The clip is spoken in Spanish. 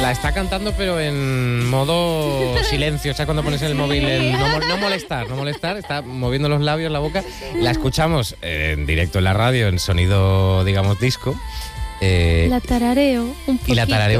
La está cantando, pero en modo silencio. ¿Sabes cuando pones en el móvil el no molestar? Está moviendo los labios, la boca. La escuchamos en directo en la radio, en sonido, digamos, disco. La tarareo un poquito. Y la tarareo